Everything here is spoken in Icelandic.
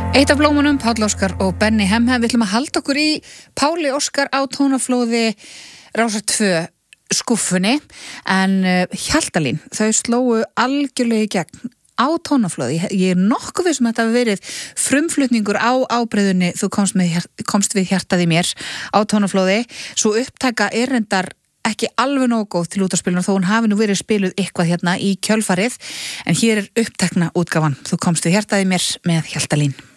Eitt af blómunum, Páll Óskar og Benni Hemhe. Við ætlum að halda okkur í Páli Óskar á tónaflóði Rásar 2 skúffunni, en Hjaltalín, þau slóu algjörlega í gegn á tónaflóði. Ég nokkuð viss þetta hafi verið frumflutningur á ábreiðunni Þú komst við hjartað í mér á tónaflóði. Svo upptaka reyndar ekki alveg nógu góð til útvarpsspilun þó hún hafi nú verið spiluð eitthvað hérna í kjölfarið, en hér upptekna útgáfan Þú komst við hjartað í mér með Hjaltalín.